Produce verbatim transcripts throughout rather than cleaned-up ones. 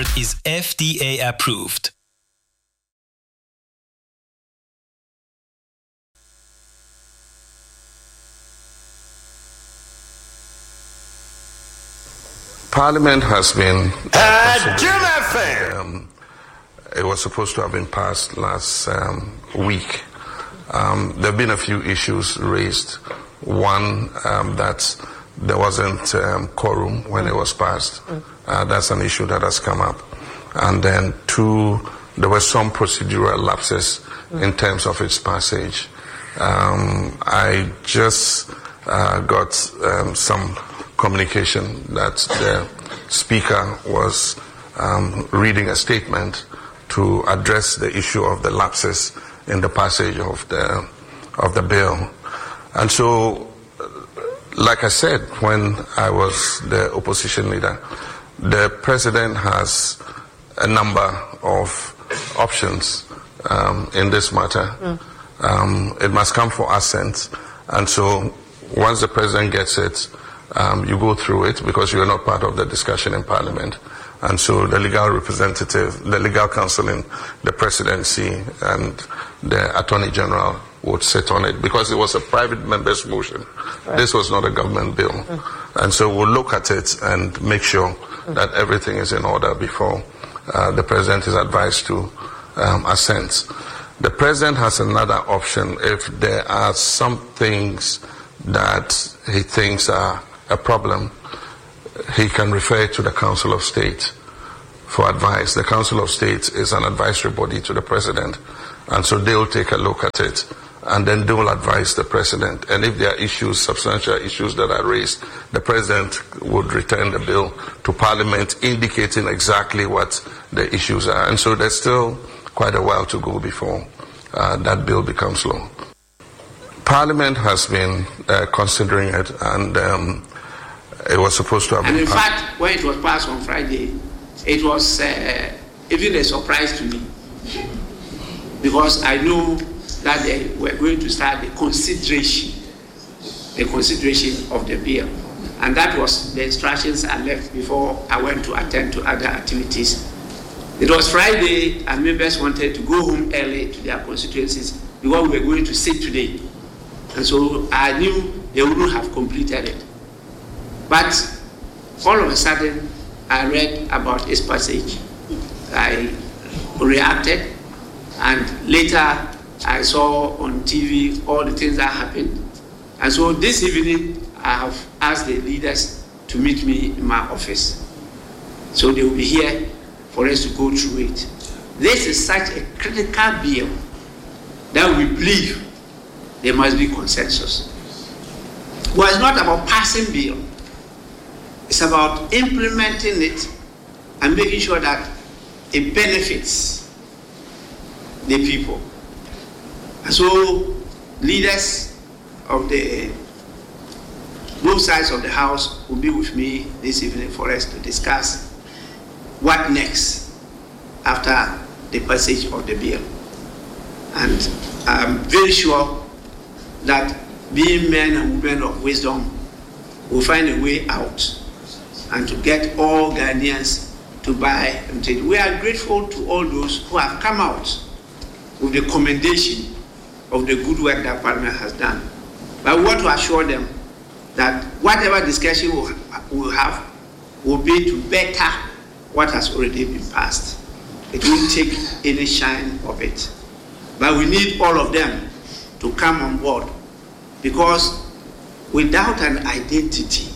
is F D A approved. Parliament has been... Uh, um, it was supposed to have been passed last um, week. Um, there have been a few issues raised. One, um, that there wasn't um, quorum when it was passed. Uh, that's an issue that has come up. And then two, there were some procedural lapses in terms of its passage. Um, I just uh, got um, some communication that the Speaker was um, reading a statement to address the issue of the lapses in the passage of the of the bill. And so, like I said, when I was the opposition leader, the President has a number of options um, in this matter. Mm. Um, it must come for assent. And so, once the President gets it, Um, you go through it because you are not part of the discussion in Parliament. And so the legal representative, the legal counsel in the presidency and the Attorney General would sit on it because it was a private member's motion. Right. This was not a government bill. Mm. And so we'll look at it and make sure mm. that everything is in order before uh, the President is advised to um, assent. The President has another option if there are some things that he thinks are a problem. He can refer to the Council of State for advice. The Council of State is an advisory body to the President, and so they will take a look at it, and then they will advise the President. And if there are issues, substantial issues that are raised, the President would return the bill to Parliament, indicating exactly what the issues are. And so there's still quite a while to go before uh, that bill becomes law. Parliament has been uh, considering it, and um, it was supposed to have and been in passed. fact, when it was passed on Friday, it was uh, even a surprise to me because I knew that they were going to start the consideration, the consideration of the bill, and that was the instructions I left before I went to attend to other activities. It was Friday, and members wanted to go home early to their constituencies because we were going to sit today, and so I knew they wouldn't have completed it. But all of a sudden, I read about its passage. I reacted, and later I saw on T V all the things that happened. And so this evening, I have asked the leaders to meet me in my office. So they will be here for us to go through it. This is such a critical bill that we believe there must be consensus. Well, it's not about passing bill. It's about implementing it and making sure that it benefits the people. And so leaders of the both sides of the house will be with me this evening for us to discuss what next after the passage of the bill. And I'm very sure that being men and women of wisdom will find a way out and to get all Ghanaians to buy and take. We are grateful to all those who have come out with the commendation of the good work that Parliament has done. But we want to assure them that whatever discussion we'll, we'll have will be to better what has already been passed. It won't take any shine of it. But we need all of them to come on board, because without an identity,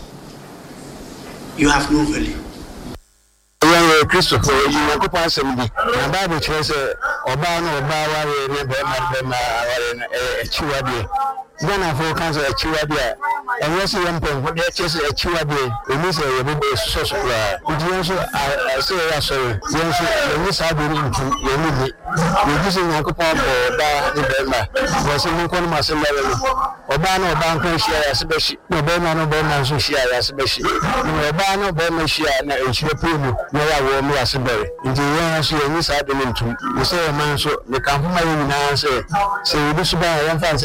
you have no value. Christopher, you are going to say, the Bible says, Obama, Obama, Obama, Chiwadi. Then I focus on Chiwadi. And what's the point? What they just a Chiwadi, it means a little social. I say, sorry, yes, the miss I believe you need it. You're using a couple of Obama, was in Congress, Obama, Obama, share as a bishop, Obama, Obama, share as a bishop, Obama, Obama, share and Chiwadi. Where me as a berry. In the years you miss I believe to you say a man so the company now say, so this by one fancy.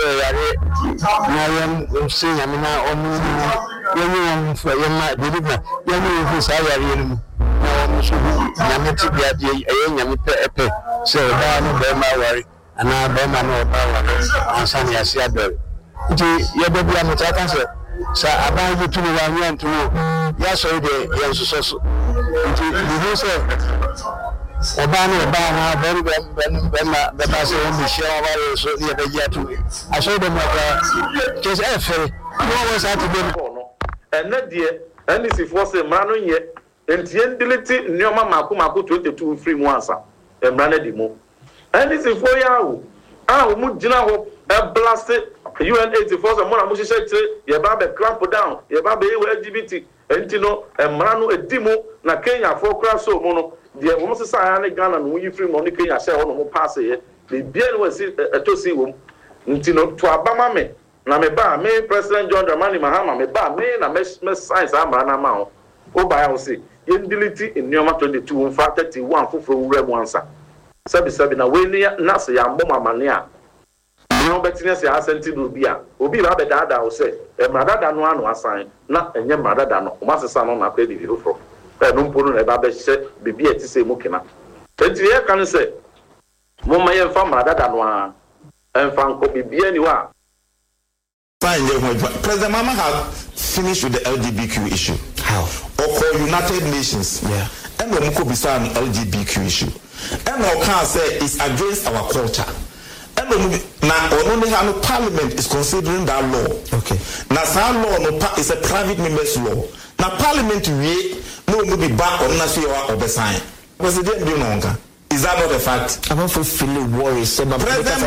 I am saying, I mean, I'm for your deliver. You know, who's I am. so nyame ti bia de e nyame pe epe so ba no be ma wari ana be ma no ba wari ansa ne ase adore nti ye be bia mota kan se sa aban yi tunu wa nyan tunu ya so de ye so so nti bi so oba no oba na ben ben ben ben na be ba se o mi she wa ba so ye be ya tu I saw them like just efe no was at the and na die and this for say mra no ye entie delete nyoma mako mako twenty-two free mu ansa e mra na di mu and this for ya wo ah mu gina ho e blast U N eighty-four say mo na mo hihye kire ye ba be clamp down ye ba be L G B T enti no e mra no edi mu na Kenya for kra so mu no de wo mo sesa ya ne Ghana no yi free mu ne Kenya share ho no mo pass ye be bia no si etosi wo enti no to abama me na me ba me President John Dramani Mahama me ba me na me me science amra na ma ho o ba ya ho say indility in Nyoma twenty-two in fact thirty-one foforo wura mu ansa sabi sabi na we ni na se ya mbom amane a no betine se asenti do bia obi ba be dada o say e mradada no anu asan na enye mradada no o masesa no na kwedi bi foforo e no mpo no na ba be hye bibia ti se mu kena enti ye kan say mo ma ye mfa mradada no a emfa nko bibia ni wa. Fine, President Mama had finished with the L G B T Q issue. How? Or call United Nations. Yeah. And the Muko Bisa an L G B T Q issue. And our can say it's against our culture. And the now only how Parliament is considering that law. Okay. Now some law no is a private members law. Now Parliament we no will be back on national or the sign. President do no. Is that not a fact? I'm not feeling worried. President,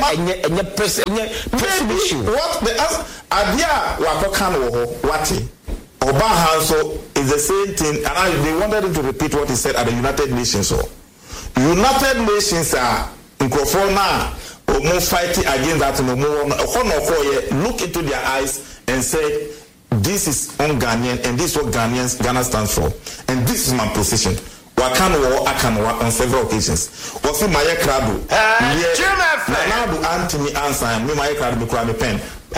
what the idea what Oba Hanso is the same thing, and I, they wanted him to repeat what he said at the United Nations. So, United Nations are in Kofona or more fighting against that. No more. Look into their eyes and say, "This is on Ghanaian, and this is what Ghanaians Ghana stands for, and this is my position." Wakan war, akan war on several occasions. What's in my crowd? Now do Anthony answer me my crowd me cry me pen.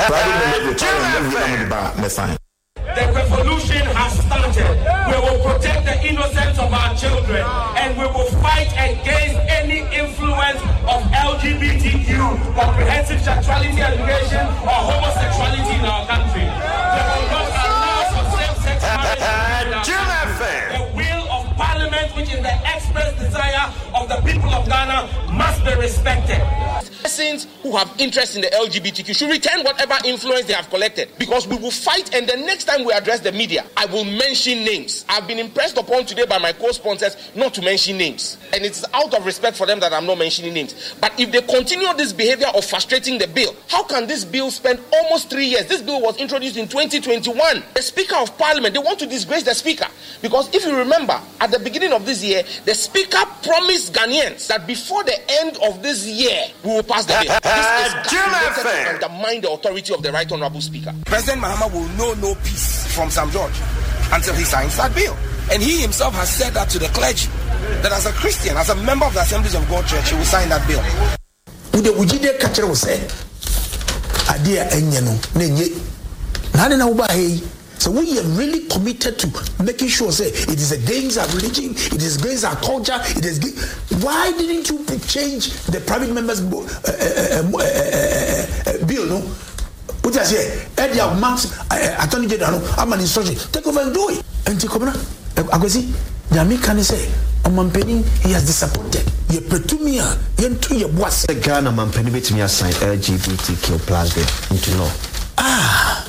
The revolution has started. We will protect the innocence of our children, and we will fight against any influence of L G B T Q, comprehensive sexuality education, or homosexuality in our country. We will not allow for same-sex marriage. The will of Parliament, which is the express desire of the people of Ghana, must be respected. Persons who have interest in the L G B T Q should return whatever influence they have collected, because we will fight, and the next time we address the media, I will mention names. I've been impressed upon today by my co-sponsors not to mention names, and it's out of respect for them that I'm not mentioning names. But if they continue this behavior of frustrating the bill, how can this bill spend almost three years? This bill was introduced in twenty twenty-one. The Speaker of Parliament, they want to disgrace the Speaker, because if you remember, at the beginning of this year, the Speaker promised Ghanaians that before the end of this year, we will pass the bill. This is calculated to undermine the authority of the Right Honourable Speaker. President Mahama will know no peace from Sam George until he signs that bill. And he himself has said that to the clergy, that as a Christian, as a member of the Assemblies of God Church, he will sign that bill. Ude ujide kachira will say, Adia enyeno, nenye, nane na uba hei. So we are really committed to making sure, say, it is against our religion, it is against our culture, it is. Why didn't you change the private members' uh, uh, uh, uh, uh, bill? No, what I say, Eddie Max, Attorney General, I'm an instruction. Take over and do it. And take over. I go see. Yami can say, "On Mampeni, he has disappointed. You petumia, you into your boss." The Ghana Mampeni bet me assign L G B T Q plus into law. Ah.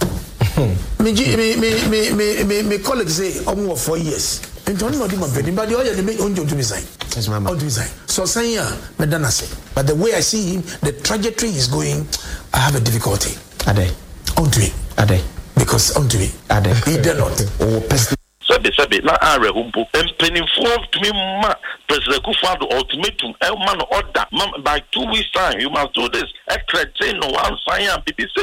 Me me me me me me colleagues say almost four years. And don't know them but the other they make on to design. Yes, ma'am. On design. So saying yeah, Medana say. But the way I see him, the trajectory is going, I have a difficulty. Are they? On to it. Are they? Because on to it. Are they? He did not. Oh, person. Sabi sabi na are humpo empeni for to me ma President Kufuor ultimatum e man order by two weeks time you must do this e threaten no one sign and B B C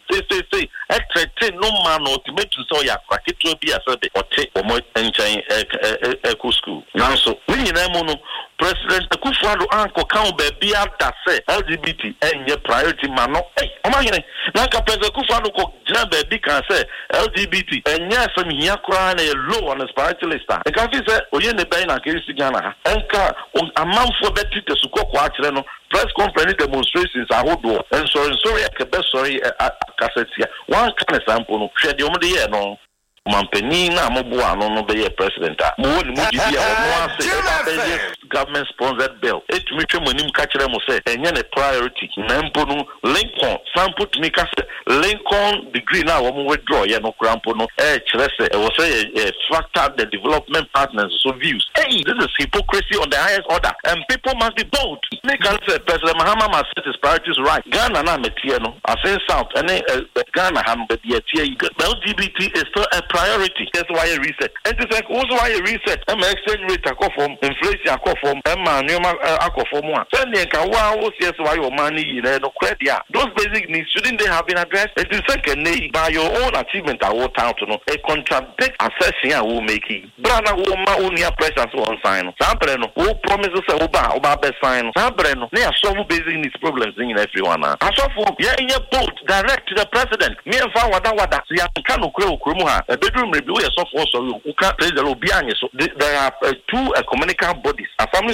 say say say e threaten no man no ultimate so ya kraketo bi asebe ote omo enchen e e school now so we nyina mu no President Akufo-Addo anko kan be bia da say L G B T enye priority man no eh oma hene na ka President Akufo-Addo ko gina be bi kan say L G B T enye asem hia kra na low on the priority list e kan fi say oye ne be na ke si Ghana ha enka amanfo beti te su kokko a kire no press conference demonstrations ahodo and sorry sorry e ke be sorry kasetia one kind sample no hwe de omo de ye no Mampeni na mobo ano no be president a mo ni mo di bia o mo ase government sponsored bill it me twa monim ka kire mo say enye ne priority na mpo no Lincoln sample to me ka say Lincoln degree na wo mo withdraw ye no krampo no e kire say e wo say factor the development partners so views hey this is hypocrisy on the highest order and people must be bold make can say President Mahama must set his priorities right Ghana na metie no asen south and Ghana ha no be tie L G B T is still a priority. That's why a reset. And it's like also why a reset. I'm exchange rate a form, inflation a form, and man, you a form one. Then you can wow, yes, why your money, you know, credit. Those basic needs shouldn't they have been addressed? It is second by your own achievement. I will town to know a contradict assessing I will make it. Brother, woman, only a pressure on sign. Sample, who promises a uba, uba best sign. Sample, they are solve basic needs problems in everyone. I saw for yeah in your boat direct to the president. Me and Fa Wada Wada, see, I can't go Krumuha. Bedroom review is so for so you can't praise the Lobian. So there are uh, two uh, communicable bodies. Assembly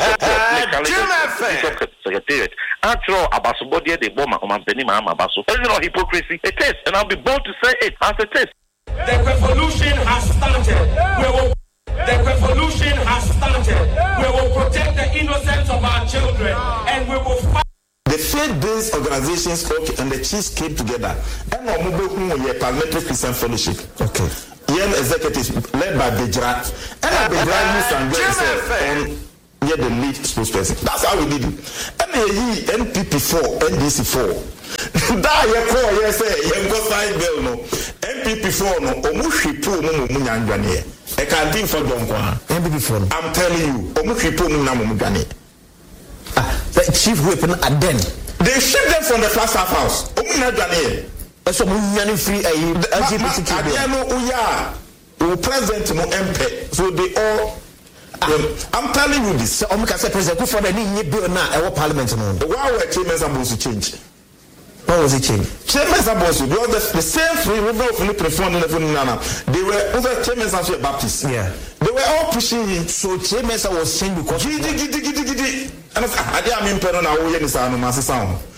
Secretariat. After all, Abasubodi de Boma, Omampeni Mahama Baso. It's not hypocrisy. It is, and I'll be bold to say it as it is. The revolution has started. We will. The revolution has started. We will protect the innocence of our children, and we will fight. The faith-based organizations and the chiefs came together. And we have Parliamentary Christian Fellowship. Okay. Young executives led by Bejra. And Bejra used and on yeah, the lead spokesperson. That's how we did it. And N P P four, N D C four. That you call yes, you go sign bill no. N P P four no. Omushi po mu mu nyangwane. E can think for Donkwa. N P P four. I'm telling you, Omushi po mu na mu nyangwane. The chief weapon and then they shipped them from the first half house. Omina Daniel. So we free L G B T Q. Adiano Uya, who present no M P. So they all. Um, I'm telling you this. So Omika said President for the new bill now. Our parliament no. Why were chairmen supposed to change? What was it change? Chairmen supposed to because the, the same free river of Philip reform in the Nana. They were other chairmen as well Baptists. Yeah. They were all pushing it. So chairmen was changed because. Gidi gidi gidi gidi. And I didn't mean to know how we are in the sound.